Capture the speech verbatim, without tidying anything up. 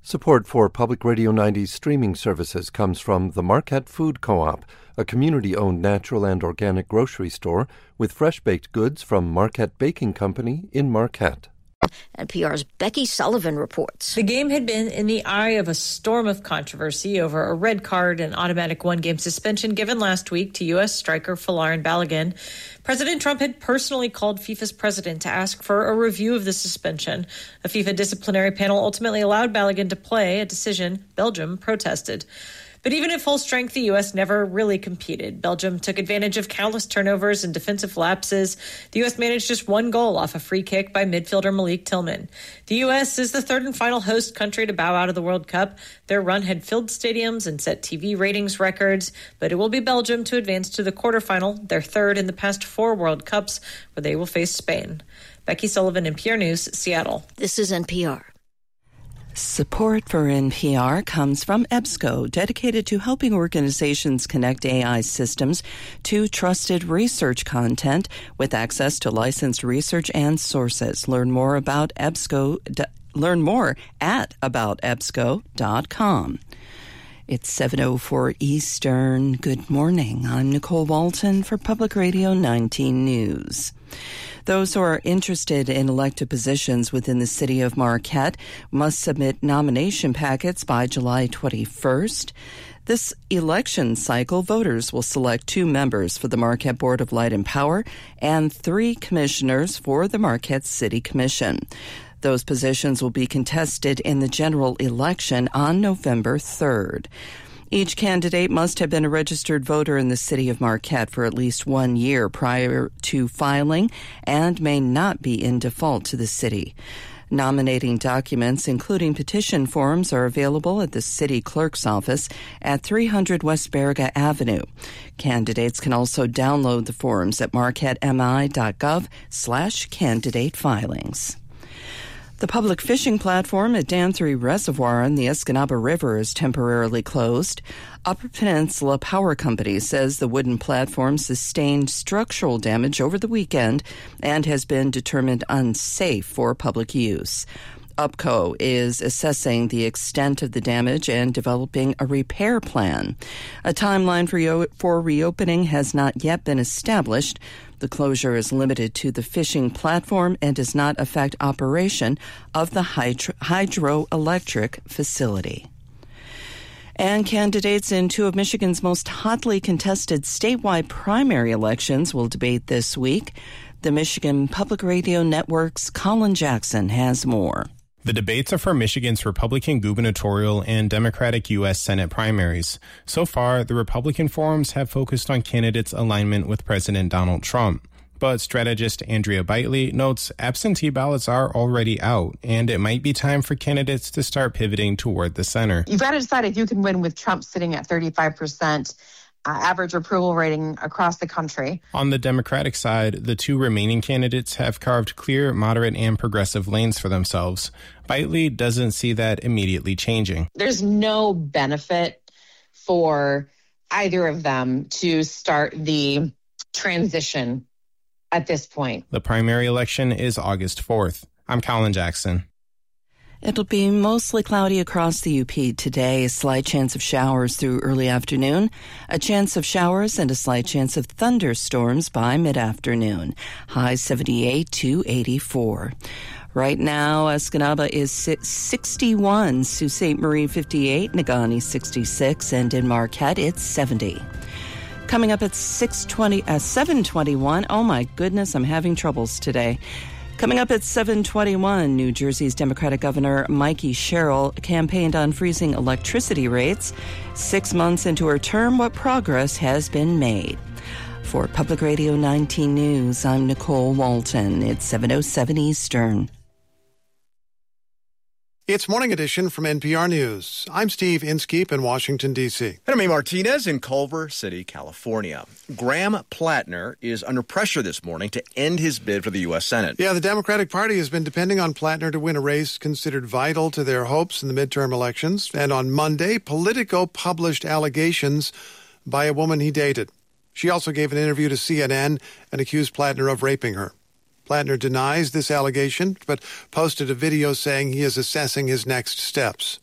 Support for Public Radio ninety's streaming services comes from the Marquette Food Co-op, a community-owned natural and organic grocery store with fresh-baked goods from Marquette Baking Company in Marquette. N P R's Becky Sullivan reports. The game had been in the eye of a storm of controversy over a red card and automatic one-game suspension given last week to U S striker Folarin Balogun. President Trump had personally called FIFA's president to ask for a review of the suspension. A FIFA disciplinary panel ultimately allowed Balogun to play, a decision Belgium protested. But even at full strength, the U S never really competed. Belgium took advantage of countless turnovers and defensive lapses. The U S managed just one goal off a free kick by midfielder Malik Tillman. The U S is the third and final host country to bow out of the World Cup. Their run had filled stadiums and set T V ratings records, but it will be Belgium to advance to the quarterfinal, their third in the past four World Cups, where they will face Spain. Becky Sullivan, N P R News, Seattle. This is N P R. Support for N P R comes from EBSCO, dedicated to helping organizations connect A I systems to trusted research content with access to licensed research and sources. Learn more about EBSCO. Learn more at about ebsco dot com. It's seven oh four Eastern. Good morning. I'm Nicole Walton for Public Radio nineteen News. Those who are interested in elected positions within the city of Marquette must submit nomination packets by July twenty-first. This election cycle, voters will select two members for the Marquette Board of Light and Power and three commissioners for the Marquette City Commission. Those positions will be contested in the general election on November third. Each candidate must have been a registered voter in the city of Marquette for at least one year prior to filing and may not be in default to the city. Nominating documents, including petition forms, are available at the city clerk's office at three hundred West Baraga Avenue. Candidates can also download the forms at marquettemi.gov slash candidate filings. The public fishing platform at Dam three Reservoir on the Escanaba River is temporarily closed. Upper Peninsula Power Company says the wooden platform sustained structural damage over the weekend and has been determined unsafe for public use. UPCO is assessing the extent of the damage and developing a repair plan. A timeline for, for reopening has not yet been established. The closure is limited to the fishing platform and does not affect operation of the hydro- hydroelectric facility. And candidates in two of Michigan's most hotly contested statewide primary elections will debate this week. The Michigan Public Radio Network's Colin Jackson has more. The debates are for Michigan's Republican gubernatorial and Democratic U S Senate primaries. So far, the Republican forums have focused on candidates' alignment with President Donald Trump. But strategist Andrea Bitely notes absentee ballots are already out, and it might be time for candidates to start pivoting toward the center. You've got to decide if you can win with Trump sitting at thirty-five percent. Uh, average approval rating across the country. On the Democratic side, the two remaining candidates have carved clear, moderate, and progressive lanes for themselves. Bitely doesn't see that immediately changing. There's no benefit for either of them to start the transition at this point. The primary election is August fourth. I'm Colin Jackson. It'll be mostly cloudy across the U P today, a slight chance of showers through early afternoon, a chance of showers and a slight chance of thunderstorms by mid-afternoon. High seventy-eight to eighty-four. Right now, Escanaba is sixty-one, Sault Ste. Marie fifty-eight, Negaunee sixty-six, and in Marquette it's seventy. Coming up at six twenty, uh, seven twenty-one, oh my goodness, I'm having troubles today. Coming up at seven twenty-one, New Jersey's Democratic Governor Mikey Sherrill campaigned on freezing electricity rates. Six months into her term, what progress has been made? For Public Radio nineteen News, I'm Nicole Walton. It's seven oh seven Eastern. It's Morning Edition from N P R News. I'm Steve Inskeep in Washington, D C. And I'm Amy Martinez in Culver City, California. Graham Plattner is under pressure this morning to end his bid for the U S Senate. Yeah, the Democratic Party has been depending on Plattner to win a race considered vital to their hopes in the midterm elections. And on Monday, Politico published allegations by a woman he dated. She also gave an interview to C N N and accused Plattner of raping her. Plattner denies this allegation, but posted a video saying he is assessing his next steps.